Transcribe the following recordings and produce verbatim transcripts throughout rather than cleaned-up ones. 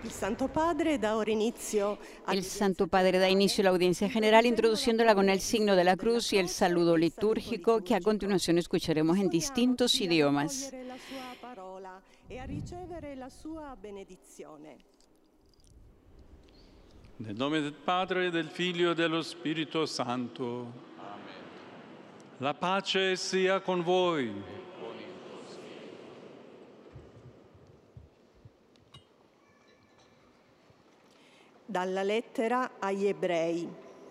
Il Santo Padre da ora inizio. El Santo Padre da inicio a la audiencia general introduciéndola con el signo de la cruz y el saludo litúrgico que a continuación escucharemos en distintos idiomas. La sua parola e a ricevere la sua benedizione. Nel nome del Padre, del Figlio e dello Spirito Santo. Amen. La pace sia con voi. Dalla lettera agli Ebrei.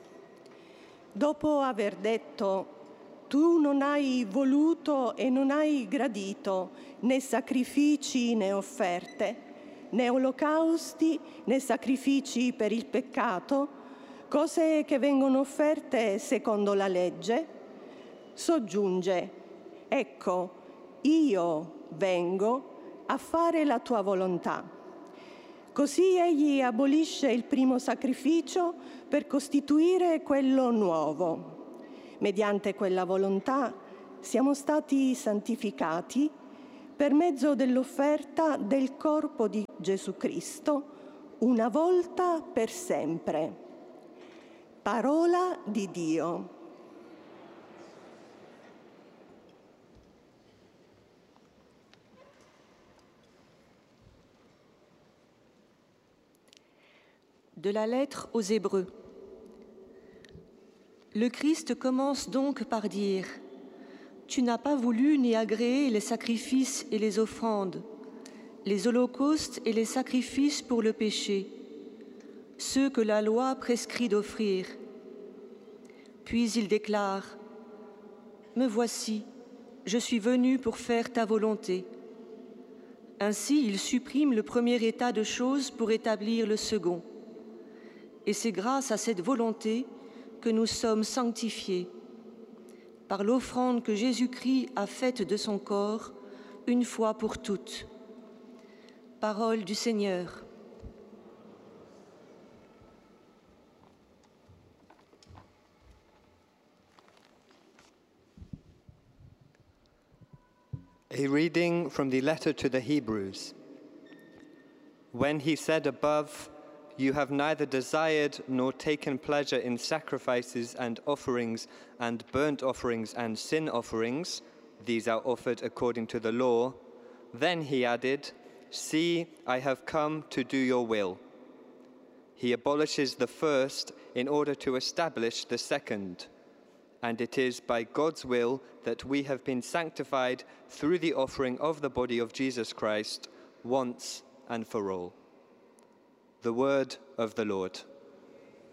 Dopo aver detto: tu non hai voluto e non hai gradito né sacrifici né offerte, né olocausti né sacrifici per il peccato, cose che vengono offerte secondo la legge, soggiunge: ecco, io vengo a fare la tua volontà. Così egli abolisce il primo sacrificio per costituire quello nuovo. Mediante quella volontà siamo stati santificati per mezzo dell'offerta del corpo di Gesù Cristo, una volta per sempre. Parola di Dio. De la lettre aux Hébreux. Le Christ commence donc par dire « Tu n'as pas voulu ni agréé les sacrifices et les offrandes, les holocaustes et les sacrifices pour le péché, ceux que la loi prescrit d'offrir. » Puis il déclare « Me voici, je suis venu pour faire ta volonté. » Ainsi, il supprime le premier état de choses pour établir le second. Et c'est grâce à cette volonté que nous sommes sanctifiés, par l'offrande que Jésus-Christ a faite de son corps, une fois pour toutes. Parole du Seigneur. A reading from the letter to the Hebrews. When he said above, you have neither desired nor taken pleasure in sacrifices and offerings and burnt offerings and sin offerings, these are offered according to the law. Then he added, see, I have come to do your will. He abolishes the first in order to establish the second. And it is by God's will that we have been sanctified through the offering of the body of Jesus Christ once and for all. The word of the Lord.